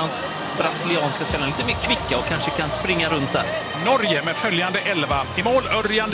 medan brasilianska spelarna lite mer kvicka och kanske kan springa runt där. Norge med följande 11. I mål Örjan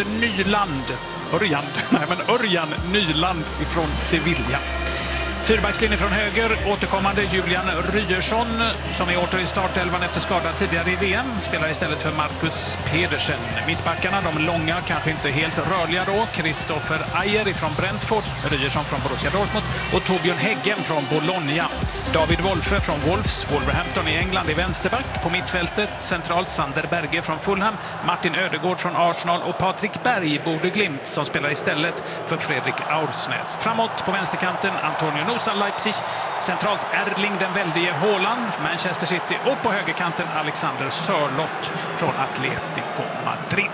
Nyland ifrån Sevilla. Fyrbackslinje från höger, återkommande Julian Ryerson som är åter i startelvan efter skadan tidigare i VM. Spelar istället för Marcus Pedersen. Mittbackarna, de långa, kanske inte helt rörliga då. Christopher Ayer från Brentford, Ryerson från Borussia Dortmund och Torbjörn Häggen från Bologna. David Wolfe från Wolverhampton i England i vänsterback. På mittfältet centralt Sander Berge från Fulham, Martin Ödegård från Arsenal och Patrik Berg, Bodø/Glimt, som spelar istället för Fredrik Aursnes. Framåt på vänsterkanten Antonio Nusa, Leipzig. Centralt Erling den väldige Haaland, Manchester City, och på högerkanten Alexander Sørloth från Atletico Madrid.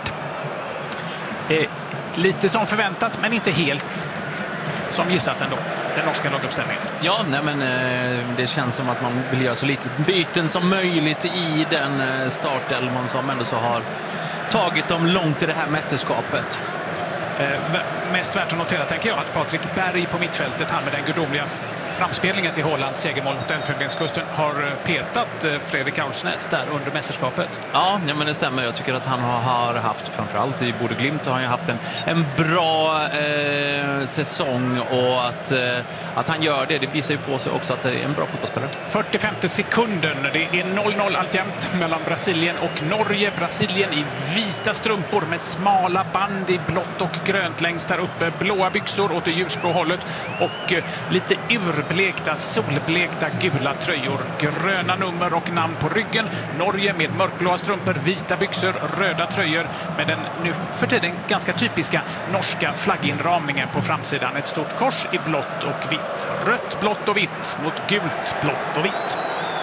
Lite som förväntat, men inte helt som gissat ändå. Den norska laguppställningen. Ja, det känns som att man vill göra så lite byten som möjligt i den startelvan som ändå så har tagit dem långt i det här mästerskapet. Mest värt att notera, tänker jag, att Patrik Berg på mittfältet, han med den gudomliga framspelningen till Haalands segermål mot Elfenbenskusten, har petat Fredrik Aursnes där under mästerskapet. Ja, men det stämmer. Jag tycker att han har haft, framförallt i Bodø/Glimt, har han haft en bra säsong, och att han gör det visar ju på sig också att det är en bra fotbollsspelare. 45 sekunden. Det är 0-0 alltjämt mellan Brasilien och Norge. Brasilien i vita strumpor med smala band i blått och grönt längst där uppe. Blåa byxor åt det ljusblå hållet och lite urblekta, solblekta gula tröjor. Gröna nummer och namn på ryggen. Norge med mörkblåa strumpor, vita byxor, röda tröjor med den nu för tiden ganska typiska norska flagginramningen på framsidan. Ett stort kors i blått och vitt. Rött, blått och vitt mot gult, blått och vitt.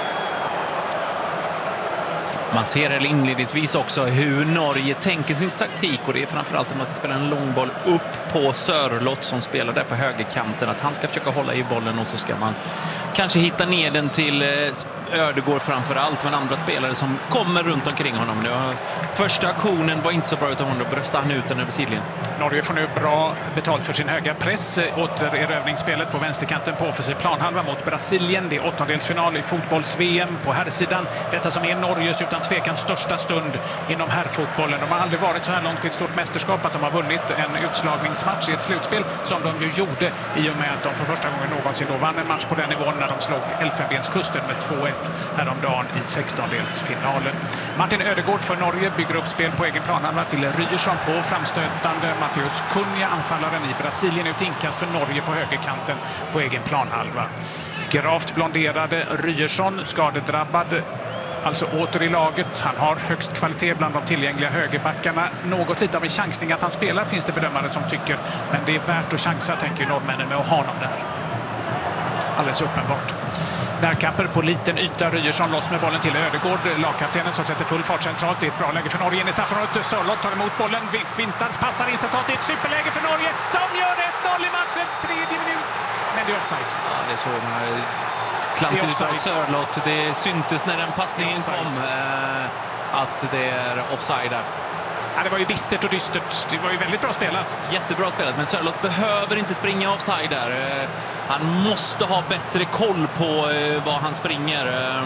Man ser inledningsvis också hur Norge tänker sin taktik, och det är framförallt att spela en långboll upp på Sørloth som spelar där på högerkanten, att han ska försöka hålla i bollen, och så ska man kanske hitta ner den till Ödegård framförallt, men andra spelare som kommer runt omkring honom. Första aktionen var inte så bra, utan då bröstade han ut den över sidlinjen. Norge får nu bra betalt för sin höga press. Återerövringsspelet på vänsterkanten på offensiv planhalva mot Brasilien. Det är åttondelsfinal i fotbolls-VM på herrsidan. Detta som är Norges utan tvekan största stund inom herrfotbollen. De har aldrig varit så här långt i ett stort mästerskap att de har vunnit en utslagningsmatch i ett slutspel, som de ju gjorde i och med att de för första gången någonsin då vann en match på den nivån när de slog Elfenbenskusten med 2-1 häromdagen i 16-delsfinalen. Martin Ödegård för Norge bygger upp spel på egen planhalva till Ryerson på framstötande Matheus Cunha, anfallaren i Brasilien, ut inkast för Norge på högerkanten på egen planhalva. Gravt blonderade Ryerson, skadedrabbad, alltså åter i laget. Han har högst kvalitet bland de tillgängliga högerbackarna. Något lite av en chansning att han spelar, finns det bedömare som tycker, men det är värt att chansa, tänker norrmännen, med att ha honom där. Alldeles uppenbart. Närkamper på liten yta. Ryerson loss med bollen till Ödegård. Lagkaptenen som sätter full fart centralt. Det är ett bra läge för Norge in i straffområdet. Sørloth tar emot bollen. Fintar, passar in centralt. Det är ett superläge för Norge som gör 1-0 i matchens 3:e minut. Men det är offside. Ja, det är så. Klantigt av Sørloth. Det syntes när den passningen kom att det är offside där. Ja, det var ju bistert och dystert. Det var ju väldigt bra spelat. Jättebra spelat, men Sørloth behöver inte springa offside där. Han måste ha bättre koll på vad han springer.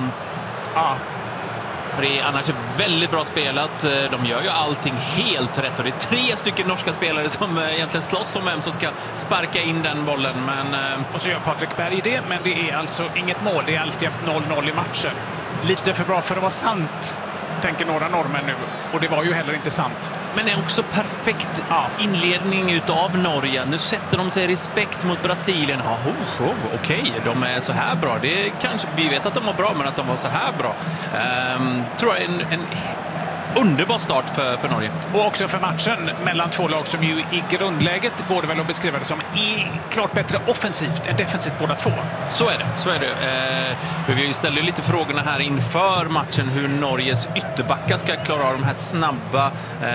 Ja. För det är annars väldigt bra spelat. De gör ju allting helt rätt, och det är 3 stycken norska spelare som egentligen slåss om vem som ska sparka in den bollen. Men och så gör Patrik Berg det, men det är alltså inget mål. Det är alltid 0-0 i matchen. Lite för bra för att vara sant, tänker några norrmän nu. Och det var ju heller inte sant. Men det är också perfekt inledning utav Norge. Nu sätter de sig i respekt mot Brasilien. Okej, de är så här bra. Det är kanske, vi vet att de var bra, men att de var så här bra. Tror jag en underbar start för Norge. Och också för matchen mellan två lag som ju i grundläget går det väl att beskriva det som klart bättre offensivt än defensivt båda två. Så är det. Vi ställer lite frågorna här inför matchen hur Norges ytterbackar ska klara av de här snabba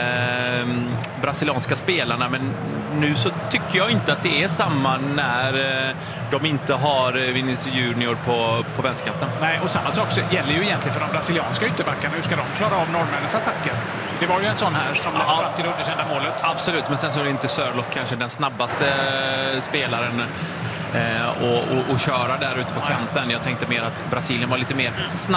brasilianska spelarna, men nu så tycker jag inte att det är samma när de inte har Vinicius Junior på vänsterkanten. Nej, och samma sak gäller ju egentligen för de brasilianska ytterbackarna. Hur ska de klara av norrmännens attacker? Det var ju en sån här som ledde fram till det underkända målet. Absolut, men sen så är det inte Sørloth kanske den snabbaste spelaren och köra där ute på kanten. Jag tänkte mer att Brasilien var lite mer snabb.